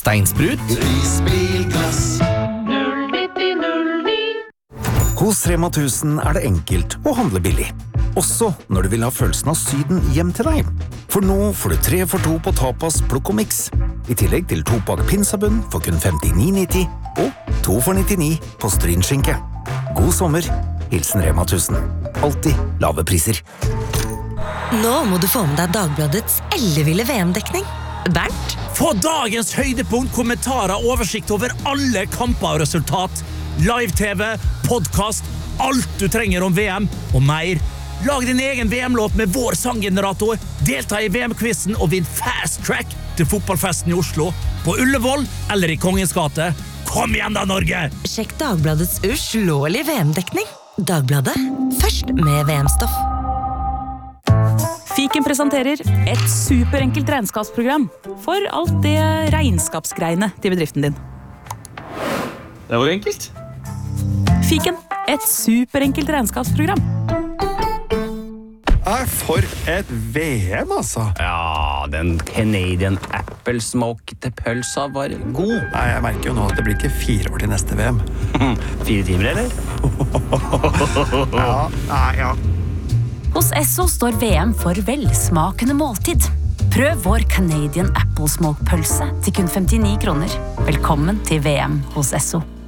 steinsprut. Isbilglass. 09009. Hos Rema 1000 det enkelt å handle billig. Også når du vil ha følelsen av Syden hjem til deg. For nå får du 3 for 2 på tapas, plukk og mix. I tillegg til 2-pakk pinsabunn for kun 59,90 og 2 for 99 på strynskinke. God sommer. Hilsen Rema 1000. Alltid lave priser. Nå må du få med deg Dagbladets elleville VM-dekning. Bernt? Få dagens høydepunkt, kommentarer, oversikt over alle kamper og resultat. Live-TV, podcast, alt du trenger om VM og mer. Lag din egen VM-låt med vår sanggenerator. Delta i VM-quizen og vinn fast track til fotballfesten i Oslo. På Ullevål eller i Kongens gate. Kom igjen da, Norge! Sjekk Dagbladets uslåelige VM-dekning. Dagbladet, først med VM-stoff. Fiken presenterer et superenkelt regnskapsprogram for alt det regnskapsgreiene til bedriften din. Det var enkelt. Fiken, et superenkelt regnskapsprogram. For et VM, altså. Ja, den Canadian Apple-smokte pølsa var god. Nei, jeg merker jo nå at det blir ikke 4 år til neste VM. 4 timer, eller? Ja. Hos Esso står VM for velsmakende måltid. Prøv vår Canadian Apple Smoke pølse til kun 59 kroner. Velkommen til VM hos Esso.